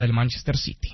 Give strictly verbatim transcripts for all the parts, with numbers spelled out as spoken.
del Manchester City.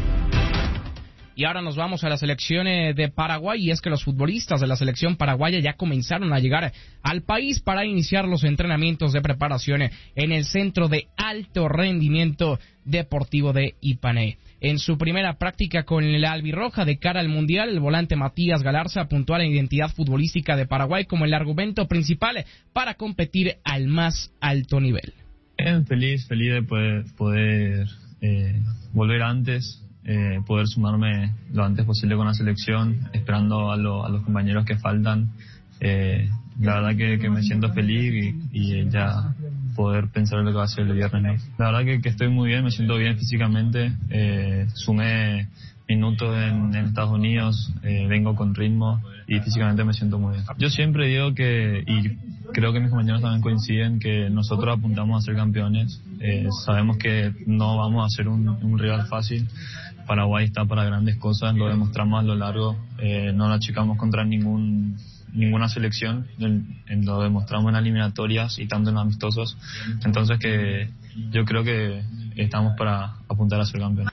Y ahora nos vamos a la selección de Paraguay, y es que los futbolistas de la selección paraguaya ya comenzaron a llegar al país para iniciar los entrenamientos de preparación en el Centro de Alto Rendimiento Deportivo de Ipané. En su primera práctica con la albirroja de cara al Mundial, el volante Matías Galarza apuntó a la identidad futbolística de Paraguay como el argumento principal para competir al más alto nivel. Bien, feliz, feliz de poder, poder eh, volver antes. Eh, poder sumarme lo antes posible con la selección, esperando a, lo, a los compañeros que faltan. Eh, la verdad que, que me siento feliz y, y ya poder pensar en lo que va a ser el viernes, ¿no? La verdad que, que estoy muy bien, me siento bien físicamente. Eh, sumé minutos en, en Estados Unidos, eh, vengo con ritmo y físicamente me siento muy bien. Yo siempre digo que, y creo que mis compañeros también coinciden, que nosotros apuntamos a ser campeones. Eh, sabemos que no vamos a ser un, un rival fácil. Paraguay está para grandes cosas, lo demostramos a lo largo, eh, no la achicamos contra ningún ninguna selección, en, en lo demostramos en eliminatorias y tanto en amistosos, entonces que yo creo que estamos para apuntar a ser campeón.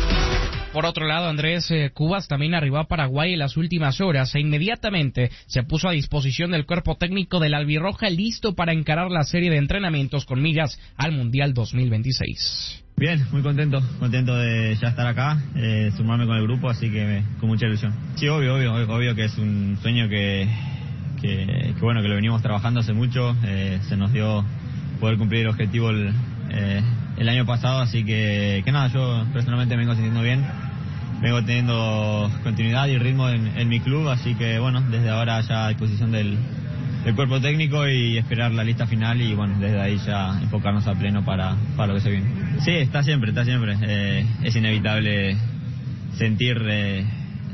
Por otro lado, Andrés eh, Cubas también arribó a Paraguay en las últimas horas e inmediatamente se puso a disposición del cuerpo técnico de la albirroja, listo para encarar la serie de entrenamientos con miras al Mundial dos mil veintiséis. Bien, muy contento, contento de ya estar acá, eh, sumarme con el grupo, así que me, con mucha ilusión. Sí, obvio, obvio, obvio que es un sueño que, que, que bueno, que lo venimos trabajando hace mucho, eh, se nos dio poder cumplir el objetivo el, eh, el año pasado, así que, que nada, yo personalmente me vengo sintiendo bien, vengo teniendo continuidad y ritmo en, en mi club, así que bueno, desde ahora ya a disposición del el cuerpo técnico y esperar la lista final y bueno, desde ahí ya enfocarnos a pleno para, para lo que se viene. Sí, está siempre, está siempre. Eh, es inevitable sentir, eh,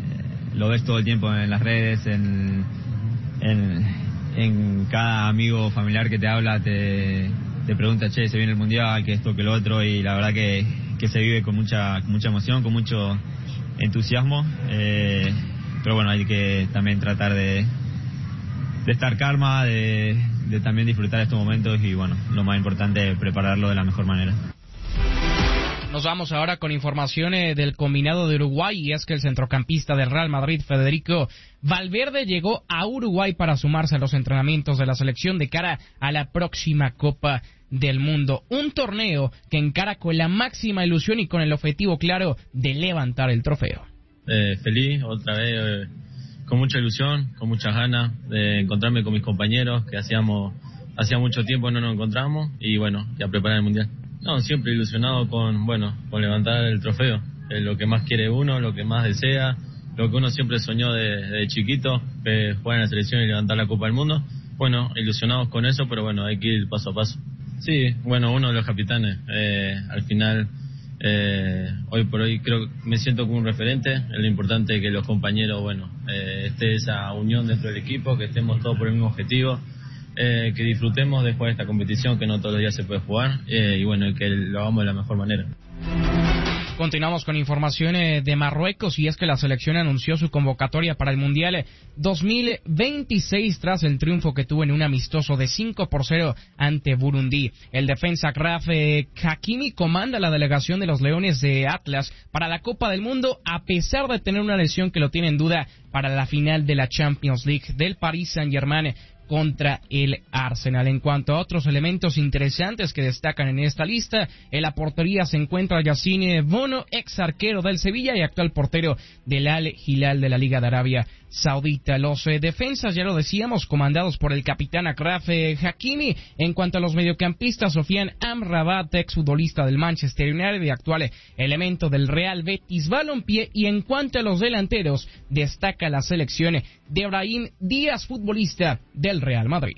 lo ves todo el tiempo en las redes, en, en, en cada amigo familiar que te habla, te, te pregunta, che, se viene el Mundial, que esto, que lo otro, y la verdad que, que se vive con mucha, con mucha emoción, con mucho entusiasmo, eh, pero bueno, hay que también tratar de de estar calma, de, de también disfrutar estos momentos y bueno, lo más importante es prepararlo de la mejor manera. Nos vamos ahora con informaciones del combinado de Uruguay, y es que el centrocampista del Real Madrid, Federico Valverde, llegó a Uruguay para sumarse a los entrenamientos de la selección de cara a la próxima Copa del Mundo. Un torneo que encara con la máxima ilusión y con el objetivo claro de levantar el trofeo. Eh, feliz, otra vez... Eh... con mucha ilusión, con muchas ganas de encontrarme con mis compañeros, que hacíamos hacía mucho tiempo no nos encontramos, y bueno, y a preparar el Mundial. No, siempre ilusionado con, bueno, con levantar el trofeo, es lo que más quiere uno, lo que más desea, lo que uno siempre soñó de, de chiquito, que jugar en la selección y levantar la Copa del Mundo. Bueno, ilusionados con eso, pero bueno, hay que ir paso a paso. Sí, bueno, uno de los capitanes, eh, al final... Eh, hoy por hoy creo que me siento como un referente. Es lo importante que los compañeros, bueno, eh, esté esa unión dentro del equipo, que estemos todos por el mismo objetivo, eh, que disfrutemos de jugar esta competición que no todos los días se puede jugar, eh, y bueno, que lo hagamos de la mejor manera. Continuamos con informaciones de Marruecos, y es que la selección anunció su convocatoria para el Mundial dos mil veintiséis tras el triunfo que tuvo en un amistoso de cinco por cero ante Burundi. El defensa Achraf Hakimi comanda la delegación de los Leones de Atlas para la Copa del Mundo, a pesar de tener una lesión que lo tiene en duda para la final de la Champions League del Paris Saint-Germain contra el Arsenal. En cuanto a otros elementos interesantes que destacan en esta lista, en la portería se encuentra Yassine Bono, ex arquero del Sevilla y actual portero del Al Hilal de la Liga de Arabia Saudita. Los eh, defensas, ya lo decíamos, comandados por el capitán Achraf eh, Hakimi. En cuanto a los mediocampistas, Sofiane Amrabat, exfutbolista del Manchester United y actual elemento del Real Betis Balompié. Y en cuanto a los delanteros, destaca la selección de Brahim Díaz, futbolista del Real Madrid.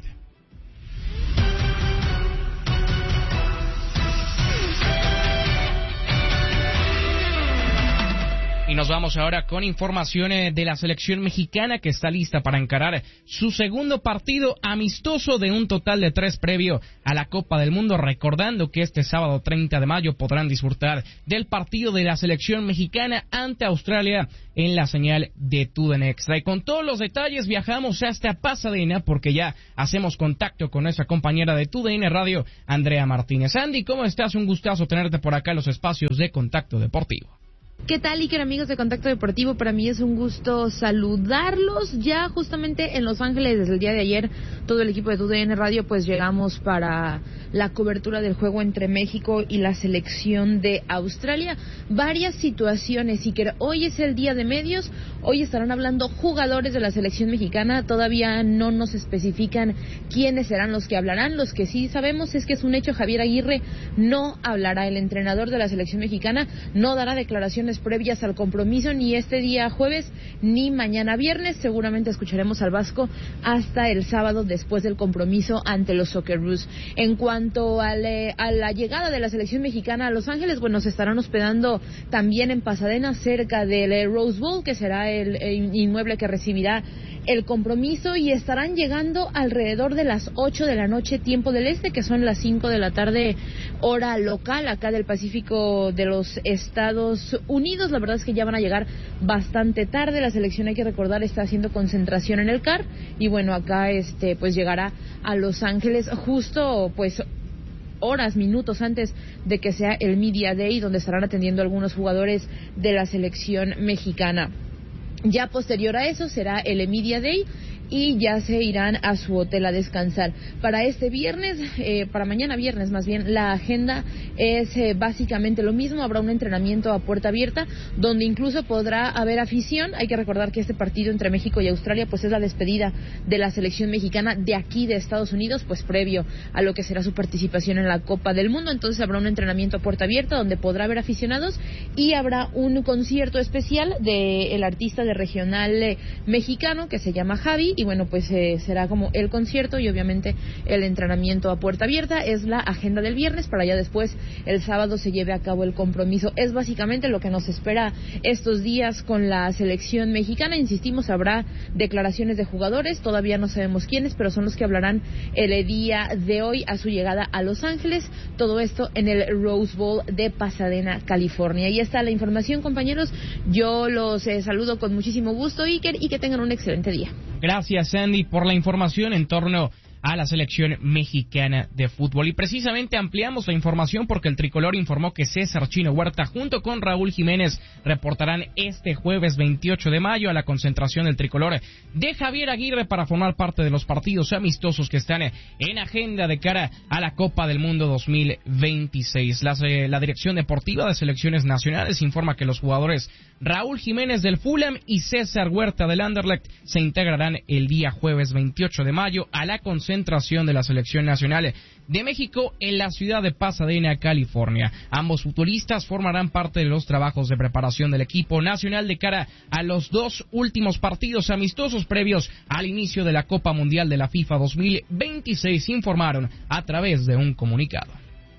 Y nos vamos ahora con informaciones de la selección mexicana que está lista para encarar su segundo partido amistoso de un total de tres previo a la Copa del Mundo, recordando que este sábado treinta de mayo podrán disfrutar del partido de la selección mexicana ante Australia en la señal de TUDN Extra. Y con todos los detalles viajamos hasta Pasadena porque ya hacemos contacto con nuestra compañera de TUDN Radio, Andrea Martínez. Andy, ¿cómo estás? Un gustazo tenerte por acá en los espacios de Contacto Deportivo. ¿Qué tal, Iker, amigos de Contacto Deportivo? Para mí es un gusto saludarlos. Ya justamente en Los Ángeles, desde el día de ayer, todo el equipo de TUDN Radio, pues llegamos para la cobertura del juego entre México y la selección de Australia. Varias situaciones, Iker. Hoy es el día de medios. Hoy estarán hablando jugadores de la selección mexicana. Todavía no nos especifican quiénes serán los que hablarán. Los que sí sabemos es que es un hecho. Javier Aguirre no hablará. El entrenador de la selección mexicana no dará declaraciones previas al compromiso ni este día jueves ni mañana viernes. Seguramente escucharemos al Vasco hasta el sábado después del compromiso ante los Socceroos. En cuanto a, le, a la llegada de la selección mexicana a Los Ángeles, bueno, se estarán hospedando también en Pasadena, cerca del Rose Bowl, que será el, el inmueble que recibirá el compromiso, y estarán llegando alrededor de las ocho de la noche, tiempo del este, que son las cinco de la tarde, hora local, acá del Pacífico de los Estados Unidos. La verdad es que ya van a llegar bastante tarde. La selección, hay que recordar, está haciendo concentración en el C A R, y bueno, acá este pues llegará a Los Ángeles justo pues horas, minutos antes de que sea el Media Day, donde estarán atendiendo a algunos jugadores de la selección mexicana. Ya posterior a eso será el Media Day y ya se irán a su hotel a descansar. Para este viernes, eh, para mañana viernes más bien, la agenda es eh, básicamente lo mismo. Habrá un entrenamiento a puerta abierta donde incluso podrá haber afición. Hay que recordar que este partido entre México y Australia pues es la despedida de la selección mexicana de aquí de Estados Unidos, pues previo a lo que será su participación en la Copa del Mundo. Entonces habrá un entrenamiento a puerta abierta donde podrá haber aficionados y habrá un concierto especial del artista de regional eh, mexicano que se llama Javi. Y bueno, pues eh, será como el concierto y obviamente el entrenamiento a puerta abierta. Es la agenda del viernes, para ya después el sábado se lleve a cabo el compromiso. Es básicamente lo que nos espera estos días con la selección mexicana. Insistimos, habrá declaraciones de jugadores, todavía no sabemos quiénes, pero son los que hablarán el día de hoy a su llegada a Los Ángeles. Todo esto en el Rose Bowl de Pasadena, California. Ahí está la información, compañeros. Yo los eh, saludo con muchísimo gusto, Iker, y que tengan un excelente día. Gracias, Andy, por la información en torno a la selección mexicana de fútbol. Y precisamente ampliamos la información porque el tricolor informó que César Chino Huerta junto con Raúl Jiménez reportarán este jueves veintiocho de mayo a la concentración del tricolor de Javier Aguirre para formar parte de los partidos amistosos que están en agenda de cara a la Copa del Mundo dos mil veintiséis. Las, eh, la Dirección Deportiva de Selecciones Nacionales informa que los jugadores Raúl Jiménez del Fulham y César Huerta del Anderlecht se integrarán el día jueves veintiocho de mayo a la concentración concentración de la Selección Nacional de México en la ciudad de Pasadena, California. Ambos futbolistas formarán parte de los trabajos de preparación del equipo nacional de cara a los dos últimos partidos amistosos previos al inicio de la Copa Mundial de la FIFA dos mil veintiséis, informaron a través de un comunicado.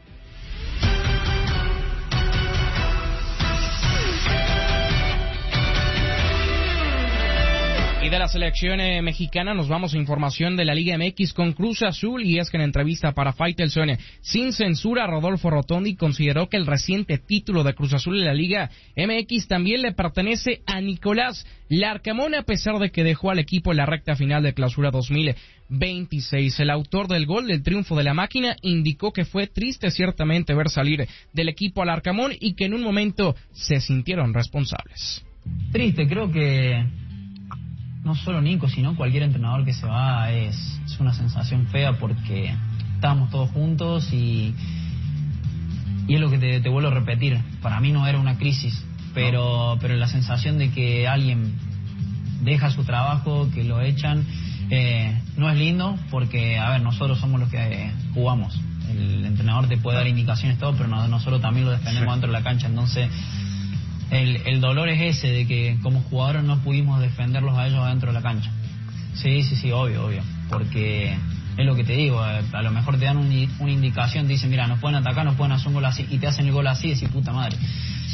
Y de la selección eh, mexicana nos vamos a información de la Liga M X con Cruz Azul, y es que en entrevista para Faitelson, sin censura, Rodolfo Rotondi consideró que el reciente título de Cruz Azul en la Liga M X también le pertenece a Nicolás Larcamón, a pesar de que dejó al equipo en la recta final de Clausura dos mil veintiséis. El autor del gol del triunfo de la máquina indicó que fue triste ciertamente ver salir del equipo a Larcamón y que en un momento se sintieron responsables. Triste, creo que no solo Nico, sino cualquier entrenador que se va es, es una sensación fea porque estábamos todos juntos y, y es lo que te, te vuelvo a repetir. Para mí no era una crisis, pero, pero la sensación de que alguien deja su trabajo, que lo echan, eh, no es lindo porque, a ver, nosotros somos los que eh, jugamos. El entrenador te puede dar indicaciones, todo, pero no, nosotros también lo defendemos dentro de la cancha, entonces El, el dolor es ese, de que como jugadores no pudimos defenderlos a ellos adentro de la cancha. Sí, sí, sí, obvio, obvio. Porque es lo que te digo, a, a lo mejor te dan un, una indicación, te dicen, mira, nos pueden atacar, nos pueden hacer un gol así, y te hacen el gol así y decís, puta madre.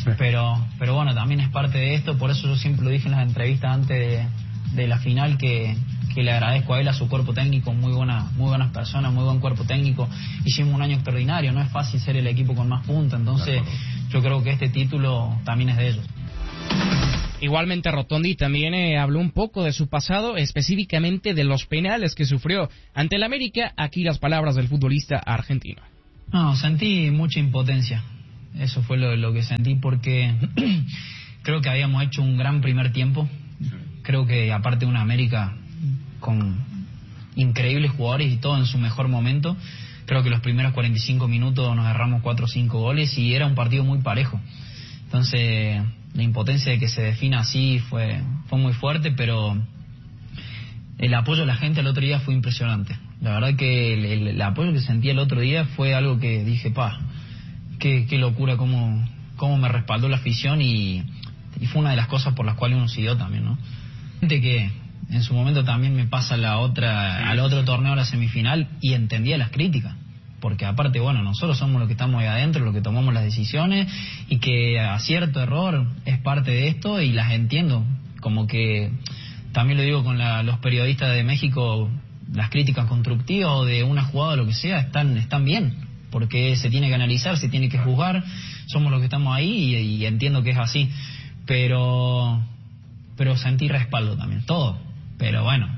pero pero bueno, también es parte de esto, por eso yo siempre lo dije en las entrevistas antes de, de la final, que, que le agradezco a él, a su cuerpo técnico, muy buena, muy buenas personas, muy buen cuerpo técnico. Hicimos un año extraordinario, no es fácil ser el equipo con más puntos, entonces yo creo que este título también es de ellos. Igualmente Rotondi también eh, habló un poco de su pasado, específicamente de los penales que sufrió ante el América. Aquí las palabras del futbolista argentino. No, sentí mucha impotencia, eso fue lo, lo que sentí, porque creo que habíamos hecho un gran primer tiempo. Creo que aparte de una América con increíbles jugadores y todo en su mejor momento, creo que los primeros cuarenta y cinco minutos nos erramos cuatro o cinco goles y era un partido muy parejo. Entonces la impotencia de que se defina así fue, fue muy fuerte, pero el apoyo de la gente el otro día fue impresionante. La verdad que el, el, el apoyo que sentí el otro día fue algo que dije, pa, qué, qué locura, cómo, cómo me respaldó la afición, y, y fue una de las cosas por las cuales uno siguió también, ¿no? Gente que en su momento también me pasa la otra, al otro torneo, a la semifinal, y entendía las críticas. Porque aparte, bueno, nosotros somos los que estamos ahí adentro, los que tomamos las decisiones, y que acierto, error es parte de esto, y las entiendo. Como que también lo digo con la, los periodistas de México, las críticas constructivas o de una jugada o lo que sea están, están bien, porque se tiene que analizar, se tiene que juzgar, somos los que estamos ahí, y, y entiendo que es así. Pero, pero sentí respaldo también, todo. Pero bueno.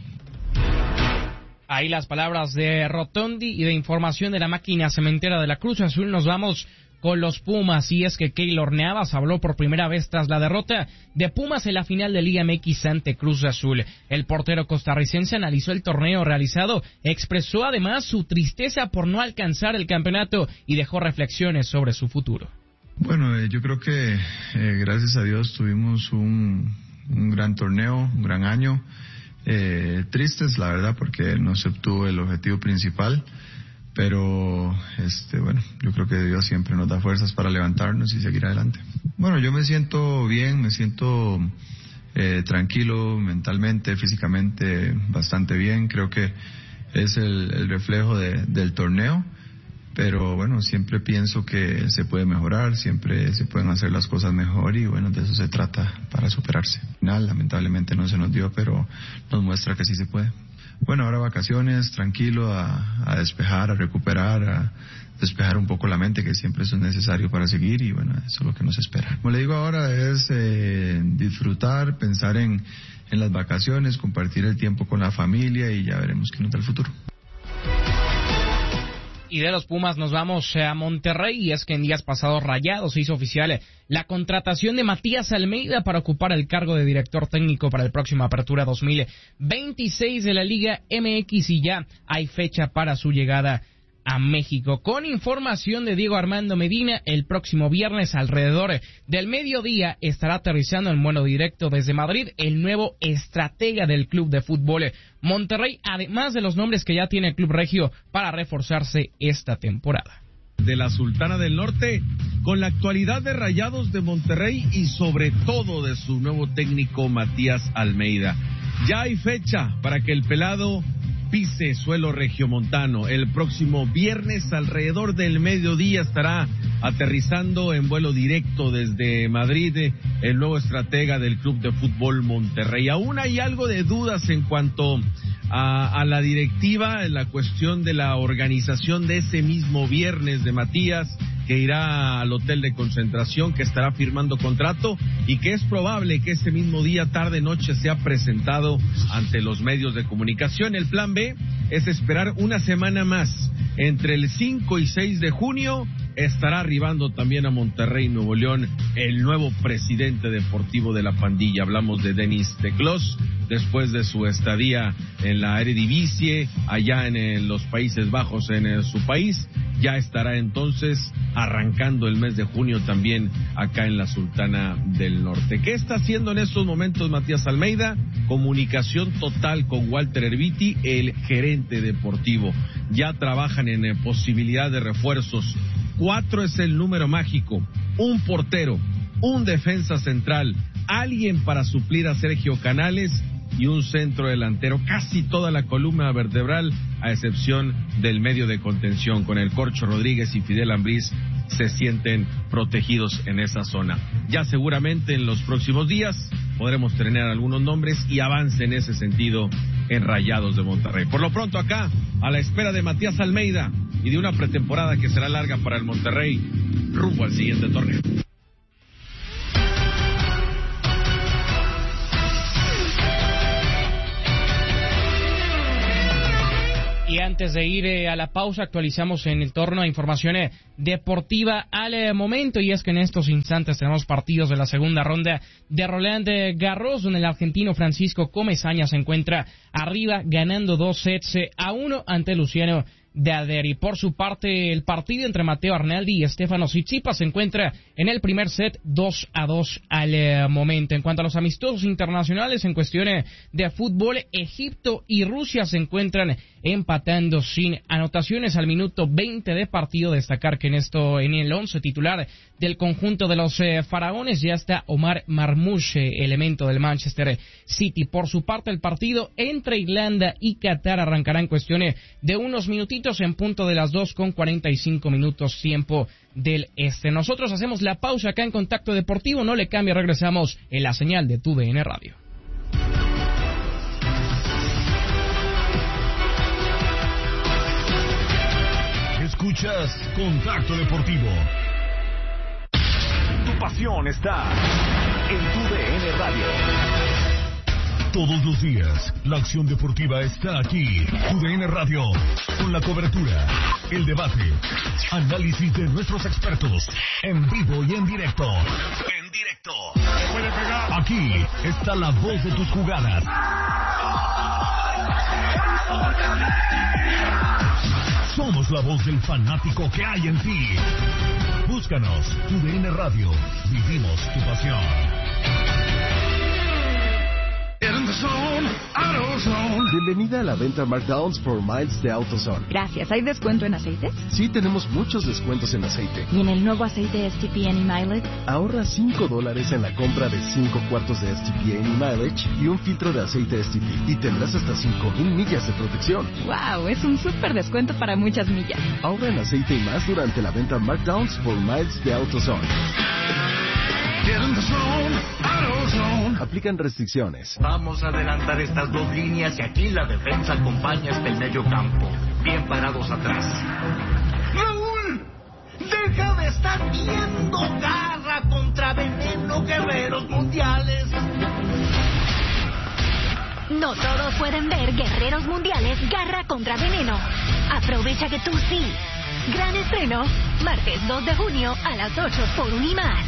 Ahí las palabras de Rotondi, y de información de la máquina cementera de la Cruz Azul nos vamos con los Pumas. Y es que Keylor Navas habló por primera vez tras la derrota de Pumas en la final de Liga M X ante Cruz Azul. El portero costarricense analizó el torneo realizado, expresó además su tristeza por no alcanzar el campeonato y dejó reflexiones sobre su futuro. Bueno, eh, yo creo que eh, gracias a Dios tuvimos un, un gran torneo, un gran año. Eh, tristes, la verdad, porque no se obtuvo el objetivo principal, pero este bueno, yo creo que Dios siempre nos da fuerzas para levantarnos y seguir adelante. Bueno, yo me siento bien, me siento eh, tranquilo mentalmente, físicamente bastante bien. Creo que es el, el reflejo de, del torneo, pero bueno, siempre pienso que se puede mejorar, siempre se pueden hacer las cosas mejor, y bueno, de eso se trata, para superarse. Al final, lamentablemente no se nos dio, pero nos muestra que sí se puede. Bueno, ahora vacaciones, tranquilo, a, a despejar, a recuperar, a despejar un poco la mente, que siempre eso es necesario para seguir, y bueno, eso es lo que nos espera. Como le digo ahora, es eh, disfrutar, pensar en, en las vacaciones, compartir el tiempo con la familia, y ya veremos qué nos da el futuro. Y de los Pumas nos vamos a Monterrey, y es que en días pasados Rayados se hizo oficial la contratación de Matías Almeida para ocupar el cargo de director técnico para el próximo Apertura dos mil veintiséis de la Liga M X, y ya hay fecha para su llegada a México. Con información de Diego Armando Medina, el próximo viernes alrededor del mediodía estará aterrizando en vuelo directo desde Madrid el nuevo estratega del Club de Fútbol Monterrey, además de los nombres que ya tiene el Club Regio para reforzarse esta temporada. De la Sultana del Norte, con la actualidad de Rayados de Monterrey y sobre todo de su nuevo técnico Matías Almeida. Ya hay fecha para que el pelado pise suelo regiomontano. El próximo viernes alrededor del mediodía estará aterrizando en vuelo directo desde Madrid el nuevo estratega del Club de Fútbol Monterrey. Aún hay algo de dudas en cuanto a, a la directiva, en la cuestión de la organización de ese mismo viernes de Matías, que irá al hotel de concentración, que estará firmando contrato, y que es probable que ese mismo día, tarde noche, sea presentado ante los medios de comunicación. El plan B es esperar una semana más. Entre el cinco y seis de junio estará arribando también a Monterrey, Nuevo León, el nuevo presidente deportivo de la pandilla. Hablamos de Denis Teclos, después de su estadía en la Eredivisie, allá en, en los Países Bajos, en, en su país. Ya estará entonces arrancando el mes de junio también acá en la Sultana del Norte. ¿Qué está haciendo en estos momentos Matías Almeida? Comunicación total con Walter Erviti, el gerente deportivo. Ya trabajan en eh, posibilidad de refuerzos. Cuatro es el número mágico. Un portero, un defensa central, alguien para suplir a Sergio Canales y un centro delantero. Casi toda la columna vertebral, a excepción del medio de contención, con el Corcho Rodríguez y Fidel Ambriz se sienten protegidos en esa zona. Ya seguramente en los próximos días podremos tener algunos nombres y avance en ese sentido en Rayados de Monterrey. Por lo pronto acá, a la espera de Matías Almeida y de una pretemporada que será larga para el Monterrey, rumbo al siguiente torneo. Y antes de ir eh, a la pausa, actualizamos en el torno a información eh, deportiva al eh, momento, y es que en estos instantes tenemos partidos de la segunda ronda de Roland Garros, donde el argentino Francisco Comesaña se encuentra arriba ganando dos sets eh, a uno ante Luciano de Aderi. Por su parte, el partido entre Mateo Arnaldi y Stefano Tsitsipas se encuentra en el primer set dos a dos al eh, momento. En cuanto a los amistosos internacionales en cuestiones de fútbol, Egipto y Rusia se encuentran empatando sin anotaciones al minuto veinte de partido. Destacar que en esto, en el once titular del conjunto de los eh, faraones ya está Omar Marmoush, eh, elemento del Manchester City. Por su parte, el partido entre Irlanda y Qatar arrancará en cuestiones de unos minutitos en punto de las dos con cuarenta y cinco minutos tiempo del este. Nosotros hacemos la pausa acá en Contacto Deportivo, no le cambie, regresamos en la señal de tu D N Radio. Escuchas Contacto Deportivo. Tu pasión está en tu D N Radio. Todos los días, la acción deportiva está aquí. Tu D N Radio, con la cobertura, el debate, análisis de nuestros expertos, en vivo y en directo. En directo. Aquí está la voz de tus jugadas. Somos la voz del fanático que hay en ti. Búscanos, Tu D N Radio. Vivimos tu pasión. Bienvenida a la venta Markdowns por Miles de AutoZone. Gracias. ¿Hay descuento en aceite? Sí, tenemos muchos descuentos en aceite. ¿Y en el nuevo aceite S T P N y Mileage? Ahorra cinco dólares en la compra de cinco cuartos de S T P N y Mileage y un filtro de aceite S T P. Y tendrás hasta cinco mil millas de protección. ¡Wow! Es un súper descuento para muchas millas. Ahorra en aceite y más durante la venta Markdowns por Miles de AutoZone. Aplican restricciones. Vamos a adelantar estas dos líneas y aquí la defensa acompaña hasta el medio campo. Bien parados atrás. ¡Raúl! ¡Deja de estar viendo Garra contra Veneno, guerreros mundiales! No todos pueden ver Guerreros Mundiales Garra contra Veneno. Aprovecha que tú sí. Gran estreno, martes dos de junio a las ocho por Unimás.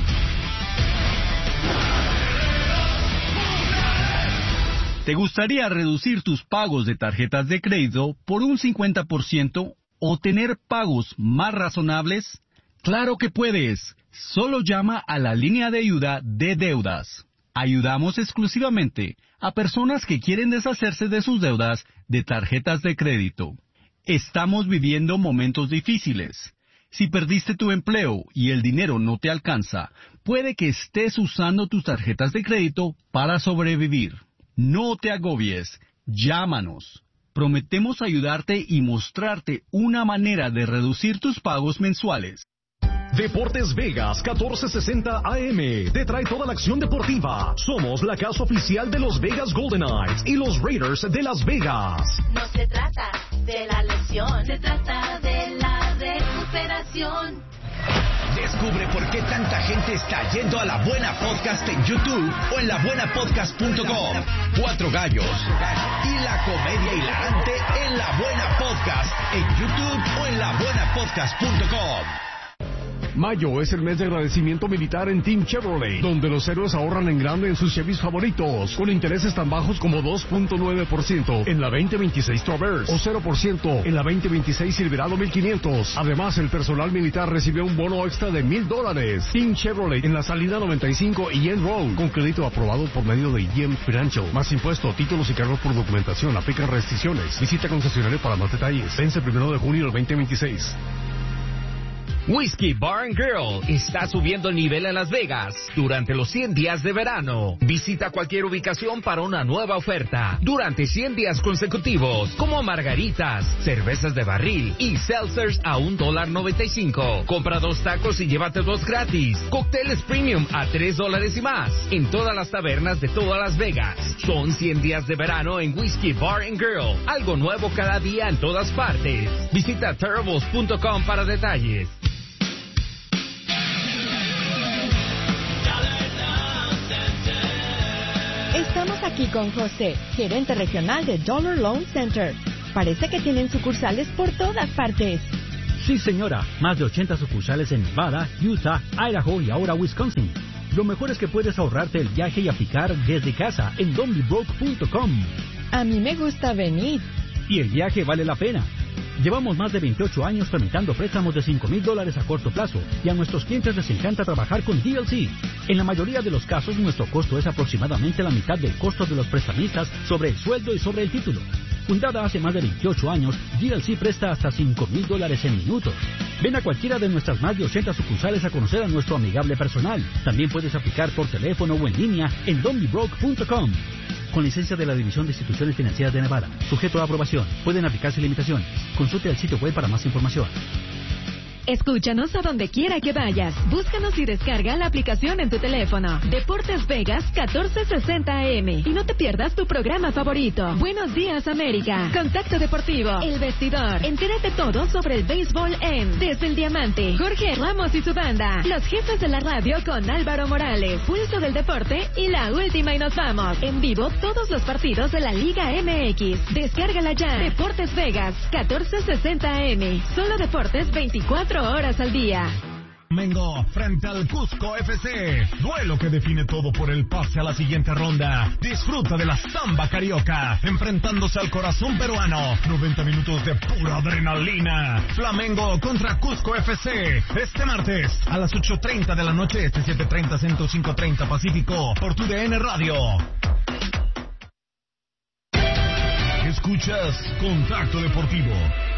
¿Te gustaría reducir tus pagos de tarjetas de crédito por un cincuenta por ciento o tener pagos más razonables? ¡Claro que puedes! Solo llama a la línea de ayuda de deudas. Ayudamos exclusivamente a personas que quieren deshacerse de sus deudas de tarjetas de crédito. Estamos viviendo momentos difíciles. Si perdiste tu empleo y el dinero no te alcanza, puede que estés usando tus tarjetas de crédito para sobrevivir. No te agobies, llámanos. Prometemos ayudarte y mostrarte una manera de reducir tus pagos mensuales. Deportes Vegas catorce sesenta A M te trae toda la acción deportiva. Somos la casa oficial de los Vegas Golden Knights y los Raiders de Las Vegas. No se trata de la lesión, se trata de la recuperación. Descubre por qué tanta gente está yendo a La Buena Podcast en YouTube o en la buena podcast punto com. Cuatro gallos y la comedia hilarante en La Buena Podcast en YouTube o en la buena podcast punto com. Mayo es el mes de agradecimiento militar en Team Chevrolet, donde los héroes ahorran en grande en sus Chevys favoritos, con intereses tan bajos como dos punto nueve por ciento en la veinte veintiséis Traverse o cero por ciento en la veinte veintiséis Silverado mil quinientos. Además, el personal militar recibió un bono extra de mil dólares. Team Chevrolet en la salida noventa y cinco y End Road, con crédito aprobado por medio de I E M Financial. Más impuesto, títulos y cargos por documentación. Aplican restricciones. Visita concesionario para más detalles. Vence el primero de junio del veinte veintiséis. Whiskey Bar and Grill está subiendo el nivel en Las Vegas durante los cien días de verano. Visita cualquier ubicación para una nueva oferta durante cien días consecutivos, como margaritas, cervezas de barril y seltzers a un dólar noventa y cinco. Compra dos tacos y llévate dos gratis. Cócteles premium a tres dólares y más en todas las tabernas de todas Las Vegas. Son cien días de verano en Whiskey Bar and Grill. Algo nuevo cada día en todas partes. Visita terribles punto com para detalles. Estamos aquí con José, gerente regional de Dollar Loan Center. Parece que tienen sucursales por todas partes. Sí, señora. Más de ochenta sucursales en Nevada, Utah, Idaho y ahora Wisconsin. Lo mejor es que puedes ahorrarte el viaje y aplicar desde casa en donnybrook punto com. A mí me gusta venir. Y el viaje vale la pena. Llevamos más de veintiocho años tramitando préstamos de cinco mil dólares a corto plazo y a nuestros clientes les encanta trabajar con D L C. En la mayoría de los casos, nuestro costo es aproximadamente la mitad del costo de los prestamistas sobre el sueldo y sobre el título. Fundada hace más de veintiocho años, D L C presta hasta cinco mil dólares en minutos. Ven a cualquiera de nuestras más de ochenta sucursales a conocer a nuestro amigable personal. También puedes aplicar por teléfono o en línea en donnybrook punto com. Con licencia de la División de Instituciones Financieras de Nevada. Sujeto a aprobación. Pueden aplicarse limitaciones. Consulte el sitio web para más información. Escúchanos a donde quiera que vayas. Búscanos y descarga la aplicación en tu teléfono. Deportes Vegas catorce sesenta A M. Y no te pierdas tu programa favorito. Buenos días, América. Contacto Deportivo. El Vestidor. Entérate todo sobre el béisbol en Desde el Diamante. Jorge Ramos y su banda. Los jefes de la radio con Álvaro Morales. Pulso del Deporte y la última y nos vamos. En vivo todos los partidos de la Liga M X. Descárgala ya. Deportes Vegas catorce sesenta A M. Solo deportes veinticuatro horas al día. Mengo frente al Cusco F C. Duelo que define todo por el pase a la siguiente ronda. Disfruta de la samba carioca, enfrentándose al corazón peruano. noventa minutos de pura adrenalina. Flamengo contra Cusco F C. Este martes a las ocho treinta de la noche, este siete treinta, ciento cinco treinta Pacífico, por tu D N Radio. Escuchas Contacto Deportivo.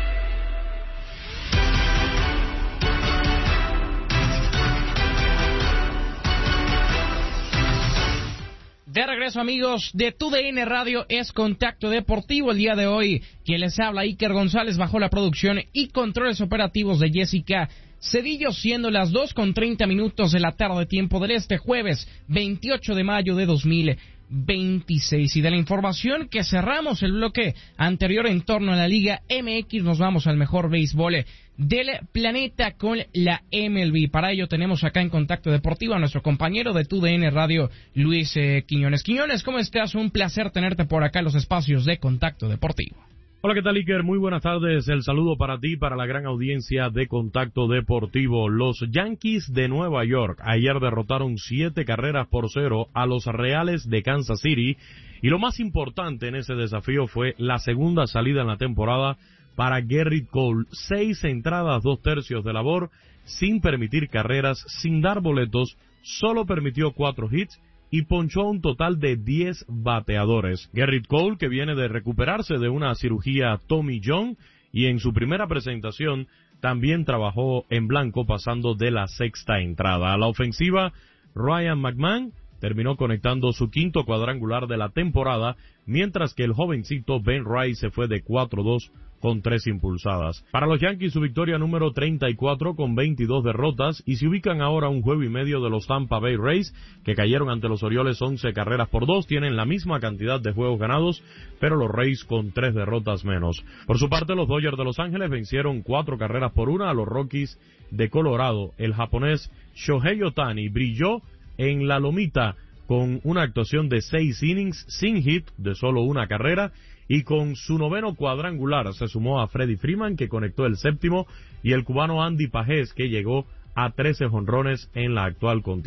De regreso, amigos de tu D N Radio, es Contacto Deportivo. El día de hoy, quien les habla, Iker González, bajo la producción y controles operativos de Jessica Cedillo, siendo las dos con treinta minutos de la tarde, tiempo del este, jueves veintiocho de mayo de dos mil veintiséis. Y de la información que cerramos el bloque anterior en torno a la Liga M X, nos vamos al mejor béisbol del planeta con la M L B. Para ello tenemos acá en Contacto Deportivo a nuestro compañero de tu D N Radio, Luis eh, Quiñones. Quiñones, ¿cómo estás? Un placer tenerte por acá en los espacios de Contacto Deportivo. Hola, ¿qué tal, Iker? Muy buenas tardes. El saludo para ti y para la gran audiencia de Contacto Deportivo. Los Yankees de Nueva York ayer derrotaron siete carreras por cero a los Reales de Kansas City. Y lo más importante en ese desafío fue la segunda salida en la temporada para Gerrit Cole. Seis entradas, dos tercios de labor, sin permitir carreras, sin dar boletos, solo permitió cuatro hits y ponchó un total de diez bateadores. Gerrit Cole, que viene de recuperarse de una cirugía Tommy John, y en su primera presentación también trabajó en blanco, pasando de la sexta entrada. A la ofensiva, Ryan McMahon terminó conectando su quinto cuadrangular de la temporada, mientras que el jovencito Ben Rice se fue de cuatro dos con tres impulsadas. Para los Yankees, su victoria número treinta y cuatro con veintidós derrotas, y se ubican ahora a un juego y medio de los Tampa Bay Rays, que cayeron ante los Orioles once carreras por dos, tienen la misma cantidad de juegos ganados, pero los Rays con tres derrotas menos. Por su parte, los Dodgers de Los Ángeles vencieron cuatro carreras por una a los Rockies de Colorado. El japonés Shohei Ohtani brilló en la lomita con una actuación de seis innings sin hit, de solo una carrera, y con su noveno cuadrangular se sumó a Freddie Freeman, que conectó el séptimo, y el cubano Andy Pajés, que llegó a trece jonrones en la actual contienda.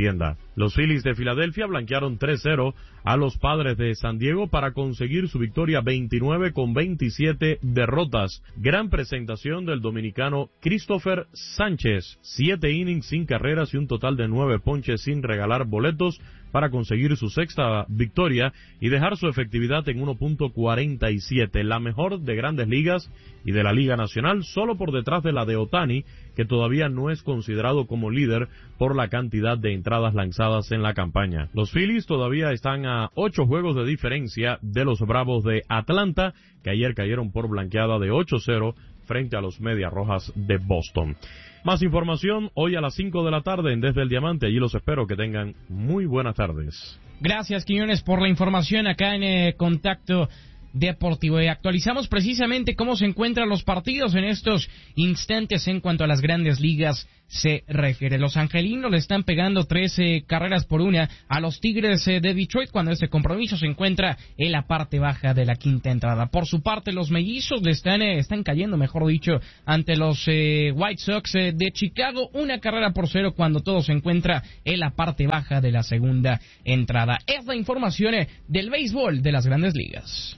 Los Phillies de Filadelfia blanquearon tres cero a los Padres de San Diego para conseguir su victoria veintinueve con veintisiete derrotas. Gran presentación del dominicano Christopher Sánchez, siete innings sin carreras y un total de nueve ponches sin regalar boletos para conseguir su sexta victoria y dejar su efectividad en uno punto cuarenta y siete, la mejor de Grandes Ligas y de la Liga Nacional, solo por detrás de la de Ohtani, que todavía no es considerado como líder por la cantidad de entradas lanzadas en la campaña. Los Phillies todavía están a ocho juegos de diferencia de los Bravos de Atlanta, que ayer cayeron por blanqueada de ocho cero frente a los Medias Rojas de Boston. Más información hoy a las cinco de la tarde en Desde el Diamante. Allí los espero. Que tengan muy buenas tardes. Gracias, Quiñones, por la información acá en eh, Contacto Deportivo. Y actualizamos precisamente cómo se encuentran los partidos en estos instantes en cuanto a las Grandes Ligas se refiere. Los angelinos le están pegando trece carreras por una a los Tigres de Detroit cuando este compromiso se encuentra en la parte baja de la quinta entrada. Por su parte, los mellizos le están, eh, están cayendo, mejor dicho, ante los eh, White Sox eh, de Chicago, una carrera por cero cuando todo se encuentra en la parte baja de la segunda entrada. Es la información eh, del béisbol de las Grandes Ligas.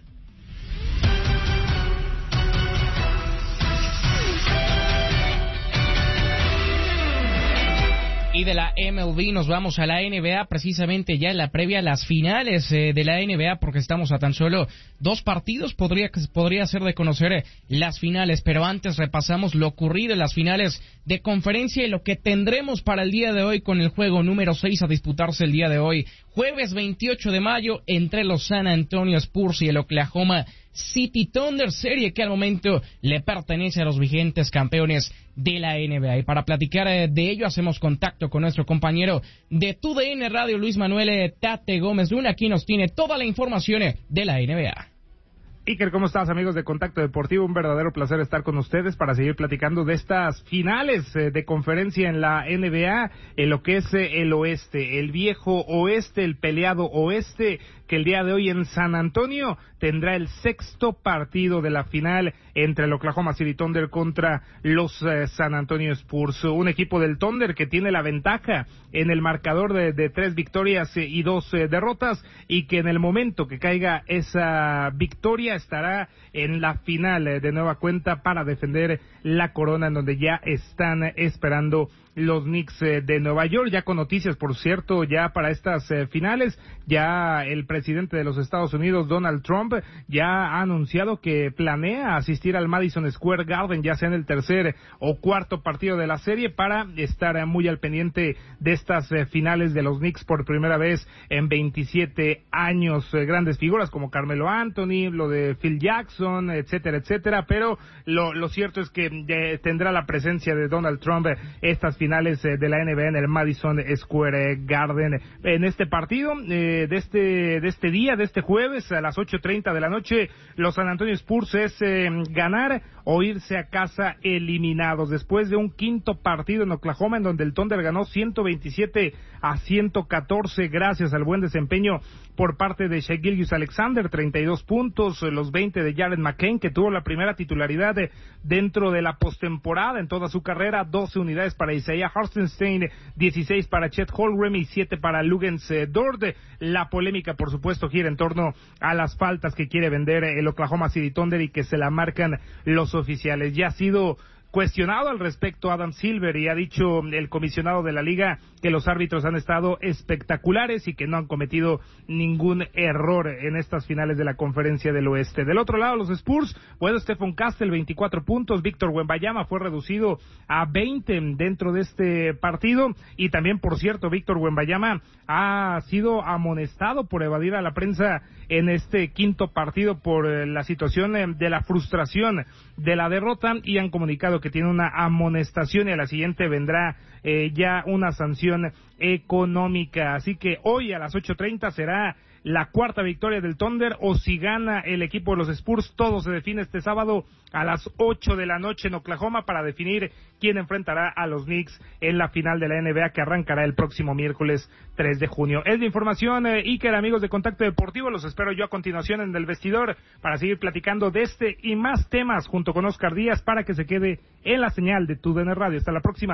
Y de la M L B nos vamos a la N B A, precisamente ya en la previa a las finales eh, de la N B A, porque estamos a tan solo dos partidos, podría, podría ser de conocer eh, las finales, pero antes repasamos lo ocurrido en las finales de conferencia y lo que tendremos para el día de hoy con el juego número seis a disputarse el día de hoy, jueves veintiocho de mayo, entre los San Antonio Spurs y el Oklahoma City Thunder, serie que al momento le pertenece a los vigentes campeones de la N B A. Y para platicar eh, de ello hacemos contacto con nuestro compañero de T U D N Radio, Luis Manuel eh, Tate Gómez Luna. Aquí nos tiene toda la información eh, de la N B A. Iker, ¿cómo estás, amigos de Contacto Deportivo? Un verdadero placer estar con ustedes para seguir platicando de estas finales eh, de conferencia en la N B A, en lo que es eh, el oeste, el viejo oeste, el peleado oeste, que el día de hoy en San Antonio tendrá el sexto partido de la final entre el Oklahoma City Thunder contra los eh, San Antonio Spurs. Un equipo del Thunder que tiene la ventaja en el marcador de, de tres victorias eh, y dos eh, derrotas, y que en el momento que caiga esa victoria estará en la final eh, de nueva cuenta para defender la corona, en donde ya están eh, esperando los Knicks eh, de Nueva York. Ya con noticias, por cierto, ya para estas eh, finales, ya el presidente de los Estados Unidos, Donald Trump, ya ha anunciado que planea asistir al Madison Square Garden, ya sea en el tercer o cuarto partido de la serie, para estar eh, muy al pendiente de estas eh, finales de los Knicks por primera vez en veintisiete años. Eh, grandes figuras como Carmelo Anthony, lo de Phil Jackson, etcétera, etcétera, pero lo, lo cierto es que eh, tendrá la presencia de Donald Trump eh, estas finales de la N B A en el Madison Square Garden. En este partido eh, de este de este día, de este jueves a las ocho treinta de la noche, los San Antonio Spurs es eh, ganar o irse a casa eliminados después de un quinto partido en Oklahoma, en donde el Thunder ganó ciento veintisiete a ciento catorce gracias al buen desempeño por parte de Shai Gilgeous-Alexander, treinta y dos puntos, los veinte de Jared McCain, que tuvo la primera titularidad de, dentro de la postemporada en toda su carrera, doce unidades para Isaiah Hartenstein, dieciséis para Chet Holmgren y siete para Luguentz eh, Dort. La polémica, por supuesto, gira en torno a las faltas que quiere vender el Oklahoma City Thunder y que se la marcan los oficiales. Ya ha sido cuestionado al respecto Adam Silver y ha dicho el comisionado de la liga que los árbitros han estado espectaculares y que no han cometido ningún error en estas finales de la Conferencia del Oeste. Del otro lado, los Spurs, bueno, Stephon Castle, veinticuatro puntos, Víctor Wembanyama fue reducido a veinte dentro de este partido, y también, por cierto, Víctor Wembanyama ha sido amonestado por evadir a la prensa en este quinto partido por la situación de la frustración de la derrota, y han comunicado que tiene una amonestación y a la siguiente vendrá eh, ya una sanción económica. Así que hoy a las ocho treinta será la cuarta victoria del Thunder, o si gana el equipo de los Spurs. Todo se define este sábado a las ocho de la noche en Oklahoma para definir quién enfrentará a los Knicks en la final de la N B A, que arrancará el próximo miércoles tres de junio. Es la información, eh, Iker, amigos de Contacto Deportivo. Los espero yo a continuación en el vestidor para seguir platicando de este y más temas junto con Oscar Díaz, para que se quede en la señal de T U D N Radio. Hasta la próxima.